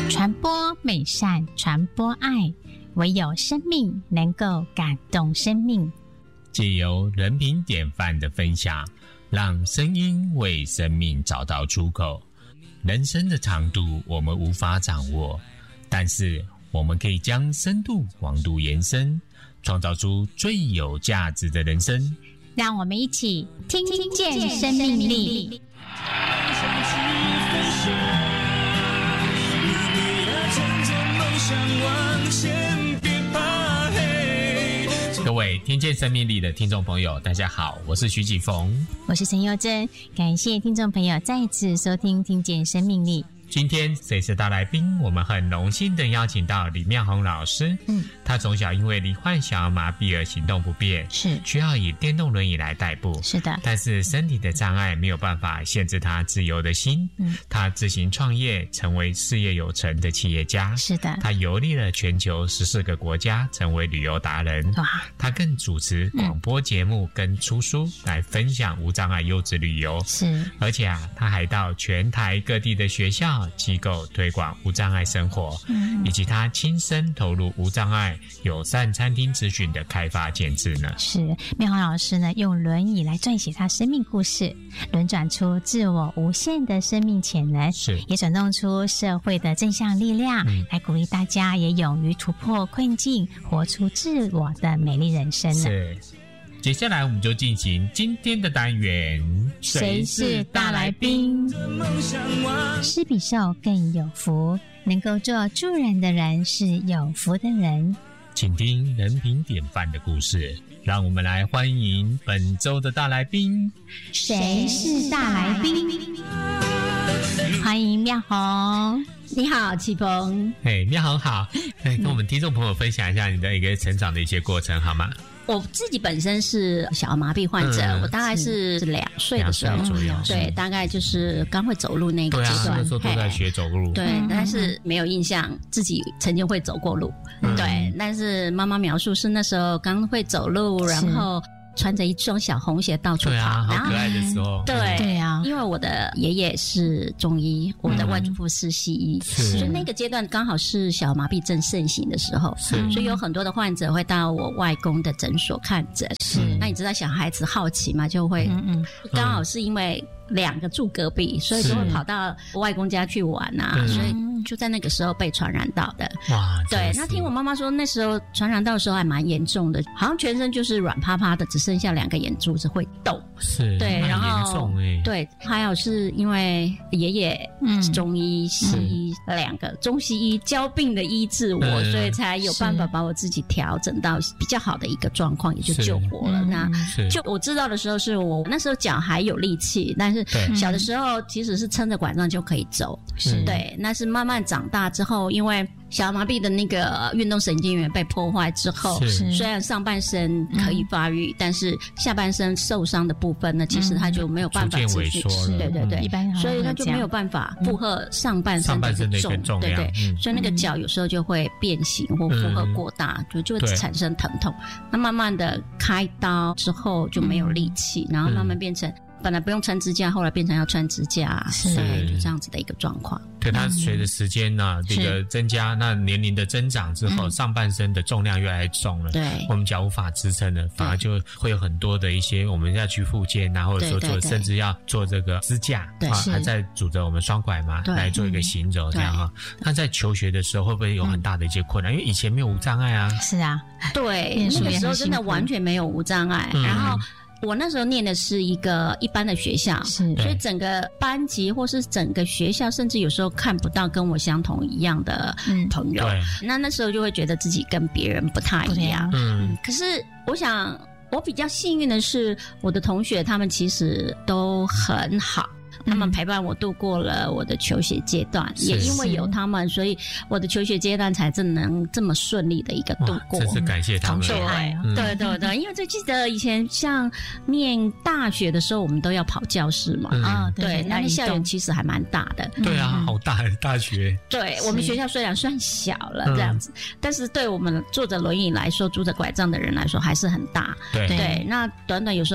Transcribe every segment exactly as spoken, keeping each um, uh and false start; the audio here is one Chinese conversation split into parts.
传播美善，传播爱，唯有生命能够感动生命。 藉由人品典范的分享，让声音为生命找到出口。人生的长度我们无法掌握，但是我们可以将深度广度延伸，创造出最有价值的人生。 让我们一起听见生命力。 各位听见生命力的听众朋友，大家好，我是徐启逢， 我是陈佑珍，感谢听众朋友再次收听听见生命力。 今天谁是大来宾？我们很荣幸的邀请到李妙红老师。嗯，他从小因为罹患小儿麻痹而行动不便，是需要以电动轮椅来代步。是的，但是身体的障碍没有办法限制他自由的心。嗯，他自行创业，成为事业有成的企业家。是的，他游历了全球十四个国家，成为旅游达人。哇，他更主持广播节目跟出书，来分享无障碍优质旅游。是，而且啊，他还到全台各地的学校机构推广无障碍生活，嗯，以及他亲身投入无障碍友善餐厅咨询的开发建制呢。 是妙红老师呢，用轮椅来撰写他生命故事，轮转出自我无限的生命潜能，是也转动出社会的正向力量，嗯，来鼓励大家也勇于突破困境，活出自我的美丽人生呢。是。 接下来我们就进行今天的单元， 谁是大来宾？施比受更有福，能够做助人的人是有福的人。 请听人品典范的故事，让我们来欢迎本周的大来宾。 谁是大来宾？欢迎妙红。 你好，启逢。 嘿，妙红好。跟我们听众朋友分享一下你的一个成长的一些过程好吗？ 我自己本身是小儿麻痹患者，嗯，我大概是两岁的时候，对，大概就是刚会走路那个阶段， 对啊，那时候都在学走路， 对，嗯，但是没有印象自己曾经会走过路，嗯，对，但是妈妈描述是那时候刚会走路，然后穿着一双小红鞋到处跑， 对啊，好可爱的时候， 对对啊，因为我的爷爷是中医，我的外祖父是西医，所以那个阶段刚好是小儿麻痹症盛行的时候，所以有很多的患者会到我外公的诊所看诊。是，那你知道小孩子好奇嘛，就会，嗯嗯，刚好是因为两个住隔壁，所以就会跑到外公家去玩啊，所以就在那个时候被传染到的。哇，对，那听我妈妈说，那时候传染到的时候还蛮严重的，好像全身就是软趴趴的，只剩下两个眼珠子会动。是，对，然后严重欸，对，还有是因为爷爷是中医、嗯、西医两个中西医交并的医治我，嗯，所以才有办法把我自己调整到比较好的一个状况，也就救活了。那就我知道的时候，是我那时候脚还有力气，但是小的时候其实是撑着管杖就可以走。是，对，那是慢慢长大之后，因为小儿麻痹的那个运动神经元被破坏之后，虽然上半身可以发育，嗯，但是下半身受伤的部分呢，其实他就没有办法持续，嗯，对对对，一般所以他就没有办法负荷上半身的重，嗯，重对对，嗯，所以那个脚有时候就会变形或负荷过大，嗯，就就会产生疼痛。那慢慢的开刀之后就没有力气，嗯，然后慢慢变成。本来不用穿支架，后来变成要穿支架，是就这样子的一个状况。 对，它随着时间呢，啊，这个增加，那年龄的增长之后，嗯，上半身的重量越来越重了，对，我们脚无法支撑了，反而就会有很多的一些我们要去复健啊，或者说做，对对对，甚至要做这个支架，对，啊，还在拄着我们双拐嘛，来做一个行走这样啊。那在求学的时候会不会有很大的一些困难？嗯，因为以前没有无障碍啊。 是啊， 对，那个时候真的完全没有无障碍，嗯，然后。我那时候念的是一个一般的学校，是，所以整个班级或是整个学校，甚至有时候看不到跟我相同一样的朋友。嗯，那那时候就会觉得自己跟别人不太一样。嗯，可是我想，我比较幸运的是，我的同学他们其实都很好。他们陪伴我度过了我的求学阶段，也因为有他们，所以我的求学阶段才真能这么顺利的一个度过。 真是感谢他们。 对，嗯，对对对，因为最记得以前像念大学的时候，我们都要跑教室嘛，嗯，啊，对，那那校园其实还蛮大的。 对啊，好大的大学。 对，我们学校虽然算小了这样子，但是对我们坐着轮椅来说，拄着拐杖的人来说还是很大。对对，那短短有时候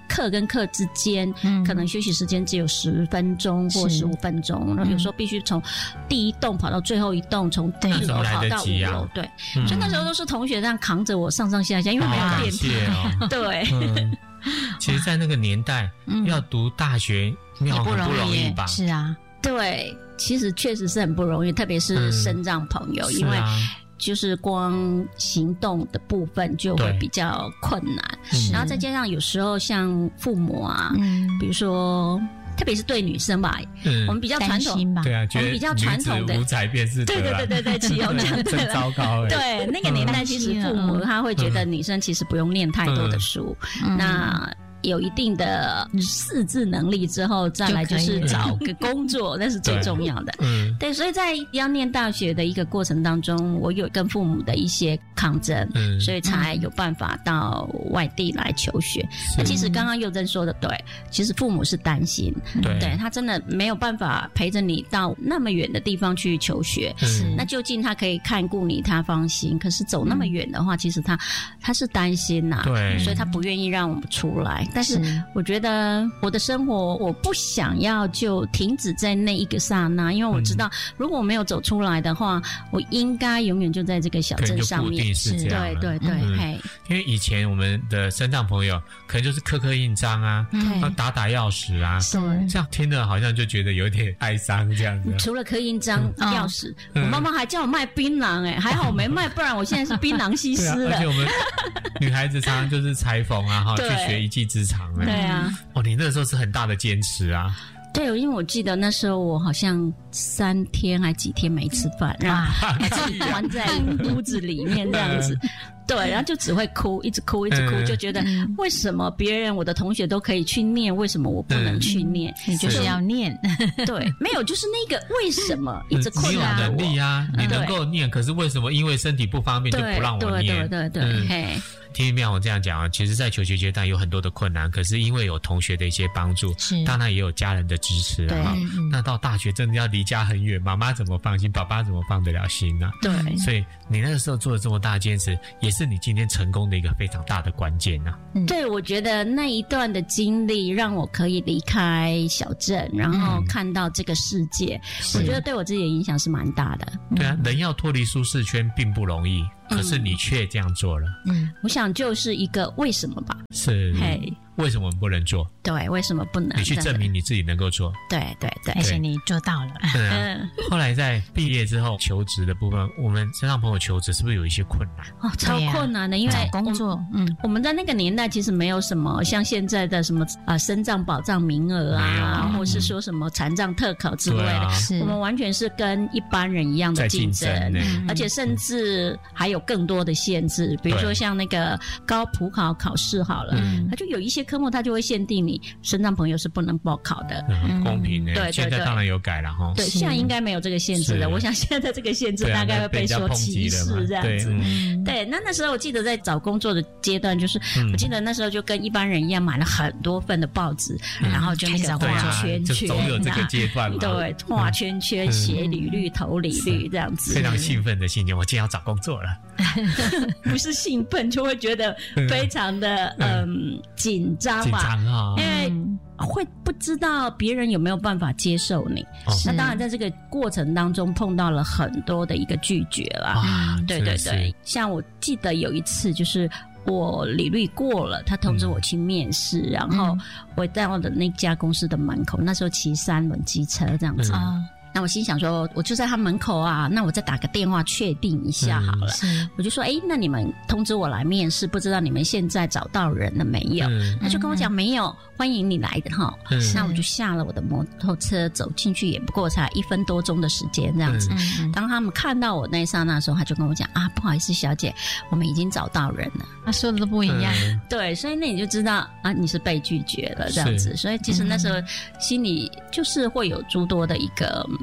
课跟课之间、嗯、可能休息时间只有十分钟或十五分钟，然后有时候必须从第一栋跑到最后一栋，从一楼跑到五楼、啊、对、嗯、所以那时候都是同学这样扛着我上上下下，因为没有电梯、哦、对、嗯、 其实在那个年代、嗯、要读大学也不容易吧？ 是啊， 对，其实确实是很不容易，特别是身障朋友、嗯、因为就是光行动的部分就会比较困难，然后再加上有时候像父母啊、嗯、比如说特别是对女生吧、嗯、我们比较传统吧， 对啊， 我们比较传统的女子无才便是德、啊、 对对对对对，启宏讲对了， 真糟糕、欸、 对，那个年代其实父母他会觉得女生其实不用念太多的书、嗯、那有一定的识字能力之后，再来就是找个工作，那是最重要的。嗯，对，所以在要念大学的一个过程当中，我有跟父母的一些抗争，嗯，所以才有办法到外地来求学。那其实刚刚佑珍说的对，其实父母是担心，对，对他真的没有办法陪着你到那么远的地方去求学。是，那究竟他可以看顾你，他放心。可是走那么远的话，其实他他是担心呐、啊，对，所以他不愿意让我们出来。但是我觉得我的生活我不想要就停止在那一个刹那，因为我知道如果我没有走出来的话，我应该永远就在这个小镇上面。 是这样， 对对对、嗯嘿， 因为以前我们的身障朋友可能就是刻刻印章啊，嗯、打打钥匙啊，这样听着好像就觉得有点哀伤这样子。 除了刻印章、嗯、钥匙、嗯，我妈妈还叫我卖槟榔，哎，还好我没卖，不然我现在是槟榔西施了。 啊、而且我们女孩子常常就是裁缝啊，哈，去学一技之长。 对啊， 哦，你那个时候是很大的坚持啊。 对，因为我记得那时候我好像三天还几天没吃饭，然后自己关在屋子里面这样子。对，然后就只会哭，一直哭，一直哭，嗯、就觉得为什么别人我的同学都可以去念，为什么我不能去念？ 嗯、你就是要念， 对，没有，就是那个为什么一直困扰我。 你有能力啊，你能够念，可是为什么因为身体不方便就不让我念？ 对对对对对，嘿。 嗯听妙红这样讲啊，其实在求学阶段有很多的困难，可是因为有同学的一些帮助，当然也有家人的支持啊。那到大学真的要离家很远，妈妈怎么放心，爸爸怎么放得了心呢、啊？ 对， 所以你那个时候做了这么大的坚持，也是你今天成功的一个非常大的关键啊。 嗯、对，我觉得那一段的经历让我可以离开小镇，然后看到这个世界，嗯、我觉得对我自己的影响是蛮大的。 对啊，人要脱离舒适圈并不容易。可是你却这样做了， 嗯，我想就是一个为什么吧？ 是，嘿，为什么不能做？ 对，为什么不能？ 你去证明你自己能够做。 对对对， 而且你做到了。 对啊。后来在毕业之后求职的部分，我们身障朋友求职是不是有一些困难？ 哦，超困难的，因为找工作，嗯， 我们在那个年代其实没有什么像现在的什么啊、呃、身障保障名额啊，或是说什么残障特考之类的，啊、我们完全是跟一般人一样的竞争，嗯、而且甚至还有更多的限制，比如说像那个高普考考试好了，嗯、它就有一些科目它就会限定你身障朋友是不能报考的， 很公平的。对，现在当然有改了哈。 对，现在应该没有这个限制了。我想现在这个限制大概会被说歧视这样子。对，对，那那时候我记得在找工作的阶段，就是、嗯、我记得那时候就跟一般人一样买了很多份的报纸，嗯、然后就那个画圈圈， 总有这个阶段嘛。 对，画圈圈、写履历、投履历这样子， 非常兴奋的心情。我今天要找工作了， 不是兴奋，就会觉得非常的嗯紧张吧，紧张啊， 因为会不知道别人有没有办法接受你。哦、那当然，在这个过程当中碰到了很多的一个拒绝啦。啊、对对对，像我记得有一次就是我履历过了，他通知我去面试，嗯、然后我到了那家公司的门口，那时候骑三轮机车这样子。嗯那我心想说，我就在他门口啊，那我再打个电话确定一下好了。嗯、我就说，哎，那你们通知我来面试，不知道你们现在找到人了没有？嗯、他就跟我讲没有，欢迎你来的哈。嗯、那我就下了我的摩托车走进去，也不过才一分多钟的时间这样子。嗯、当他们看到我那一刹那的时候，他就跟我讲啊，不好意思，小姐，我们已经找到人了。 他说的都不一样。 嗯、对，所以那你就知道啊，你是被拒绝了这样子。所以其实那时候心里就是会有诸多的一个。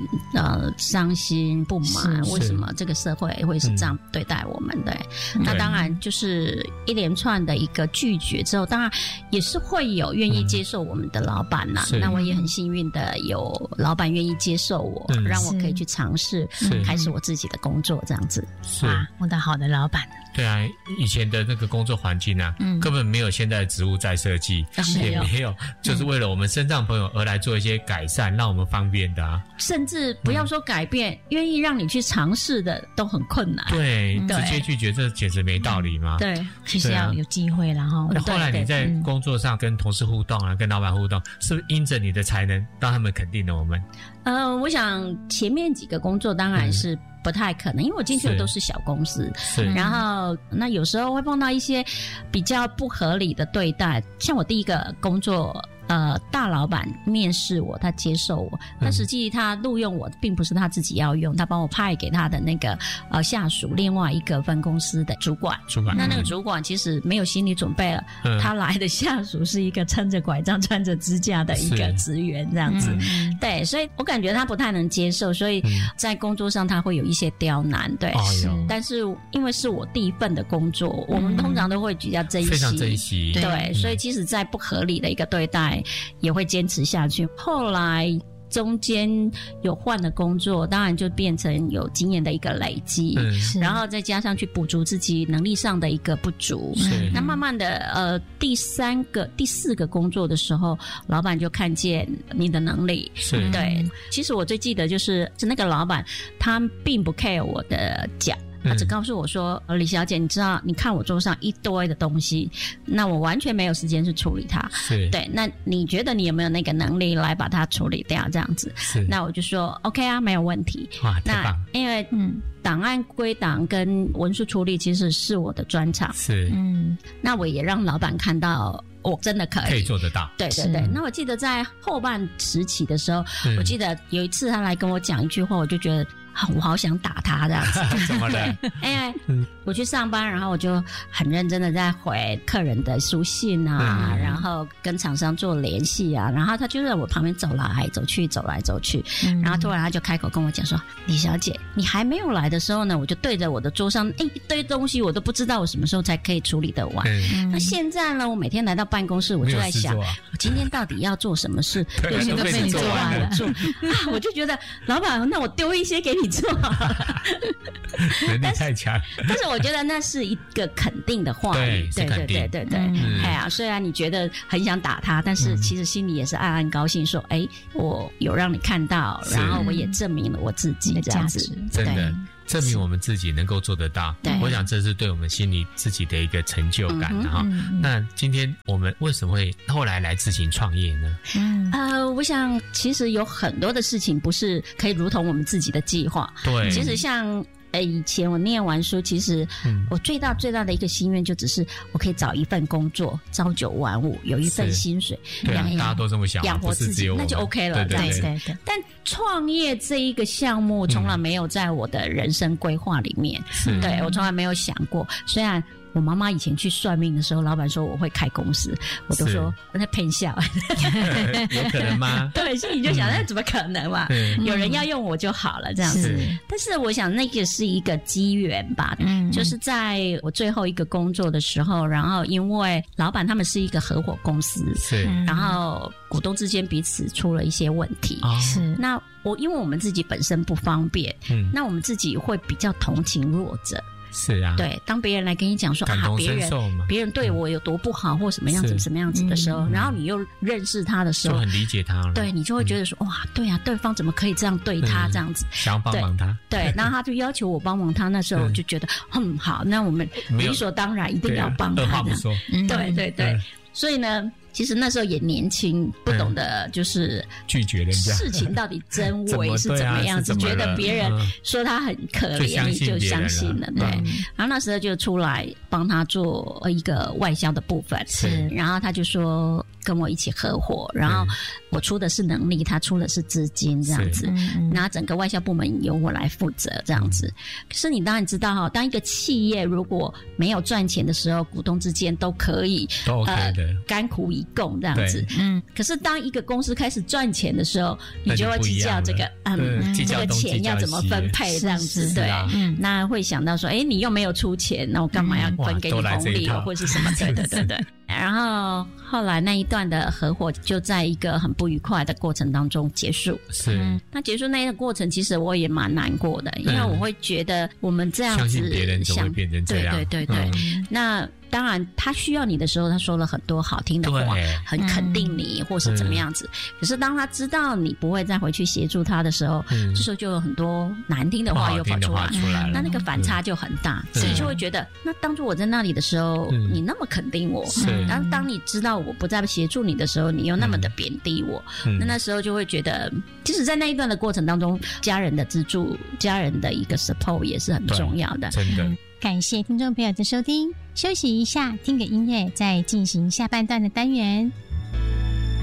呃伤心不满，为什么这个社会会是这样对待我们？对，那当然就是一连串的一个拒绝之后，当然也是会有愿意接受我们的老板啦。那我也很幸运的有老板愿意接受我，让我可以去尝试开始我自己的工作，这样子。 哇，我的好的老板。 对啊，以前的那个工作环境啊，嗯、根本没有现在的职务再设计，也没有，就是为了我们身障朋友而来做一些改善，让我们方便的啊。 甚至不要说改变，愿、嗯、意让你去尝试的都很困难。 对，嗯、直接拒绝这简直没道理嘛。 对， 其实要有机会啦齁。 那后来你在工作上跟同事互动啊，跟老板互动，是不是因着你的才能，让他们肯定了我们？ 呃，我想前面几个工作当然是。嗯不太可能，因为我进去的都是小公司，然后那有时候会碰到一些比较不合理的对待，像我第一个工作。呃，大老板面试我，他接受我，但实际他录用我并不是他自己要用，他帮我派给他的那个呃下属另外一个分公司的主管。 主管， 那那个主管其实没有心理准备了，嗯、他来的下属是一个撑着拐杖、穿着支架的一个职员，这样子。嗯、对，所以我感觉他不太能接受，所以在工作上他会有一些刁难。对，嗯、但是因为是我第一份的工作，我们通常都会比较珍惜， 非常珍惜。 对，对所以即使在不合理的一个对待。也会坚持下去。后来中间有换了工作，当然就变成有经验的一个累积，嗯、然后再加上去补足自己能力上的一个不足。那慢慢的，呃，第三个、第四个工作的时候，老板就看见你的能力。 是对，其实我最记得就是是那个老板，他并不 care 我的奖。他只告诉我说、嗯、李小姐你知道你看我桌上一堆的东西，那我完全没有时间去处理它， 是对，那你觉得你有没有那个能力来把它处理掉这样子？ 是， 那我就说 OK 啊，没有问题。 哇，太棒。 那因为嗯档案归档跟文书处理其实是我的专长， 是嗯，那我也让老板看到我真的可以， 可以做得到。 对对对。那我记得在后半时期的时候、嗯，我记得有一次他来跟我讲一句话，我就觉得我好想打他这样子。 怎么了？ 因为我去上班，然后我就很认真的在回客人的书信啊、嗯，然后跟厂商做联系啊，然后他就在我旁边走来走去，走来走去，嗯、然后突然他就开口跟我讲说：“李小姐，你还没有来的时候呢，我就对着我的桌上一堆东西，我都不知道我什么时候才可以处理得完。嗯、那现在呢，我每天来到办公室，我就在想，啊、我今天到底要做什么事？有些都被你做完了，做啊，我就觉得老板，那我丢一些给你做。 能力太强， 但是我觉得那是一个肯定的话语，对对对对对。哎呀，虽然你觉得很想打他，但是其实心里也是暗暗高兴，说，哎、欸，我有让你看到，然后我也证明了我自己这样子， 真的。证明我们自己能够做得到，我想这是对我们心里自己的一个成就感哈、嗯嗯。那今天我们为什么会后来来自行创业呢？ 嗯，呃，我想其实有很多的事情不是可以如同我们自己的计划。 对， 其实像。呃，以前我念完书，其实我最大最大的一个心愿就只是我可以找一份工作，朝九晚五，有一份薪水， 对啊，大家都这么想， 养活自己，那就 OK 了。 对对对, 对, 对。但创业这一个项目从来没有在我的人生规划里面，嗯、对我从来没有想过，虽然。我妈妈以前去算命的时候，老板说我会开公司，我都说我在骗笑。 有可能吗？ 对，心里就想，那怎么可能嘛？有人要用我就好了，这样子。但是我想那个是一个机缘吧，嗯，就是在我最后一个工作的时候，然后因为老板他们是一个合伙公司， 是， 然后股东之间彼此出了一些问题， 哦、 是。那我因为我们自己本身不方便，嗯，那我们自己会比较同情弱者。 是啊， 对，当别人来跟你讲说啊，别人别人对我有多不好，或什么样子什么样子的时候，嗯、然后你又认识他的时候， 就很理解他了。 对，你就会觉得说，嗯、哇，对啊，对方怎么可以这样对他、嗯、这样子？ 想要帮忙他， 对，对然后他就要求我帮忙他，那时候我就觉得，嗯，好，那我们理所当然一定要帮他。 二话不说， 对对对，嗯、所以呢。其实那时候也年轻，不懂得就是拒绝人家事情到底真伪是怎么样子，啊、觉得别人说他很可怜，你就相信了。对，嗯、然后那时候就出来帮他做一个外销的部分，是，然后他就说跟我一起合伙，然后我出的是能力，他出的是资金，这样子，然后整个外销部门由我来负责，这样子。可是你当然知道哈，当一个企业如果没有赚钱的时候，股东之间都可以都 OK 的， 呃、甘苦以提供这样子。嗯，可是当一个公司开始赚钱的时候，你就会计较这个嗯这个钱要怎么分配这样子。对，嗯，那会想到说，哎，你又没有出钱，那我干嘛要分给你红利或是什么？对对对对。然后后来那一段的合伙就在一个很不愉快的过程当中结束。 是， 嗯、那结束那个过程，其实我也蛮难过的，因为我会觉得我们这样子， 相信别人就会变成这样。 对对对对，嗯、那。当然他需要你的时候，他说了很多好听的话，很肯定你或是怎么样子、嗯、可是当他知道你不会再回去协助他的时候、嗯、这时候就有很多难听的话又跑出来， 出来了， 那那个反差就很大，所以就会觉得那当初我在那里的时候、嗯、你那么肯定我，然后当你知道我不再协助你的时候，你又那么的贬低我、嗯、那那时候就会觉得即使在那一段的过程当中，家人的资助，家人的一个 support 也是很重要的。 真的、嗯， 感谢听众朋友的收听，休息一下，听个音乐，再进行下半段的单元。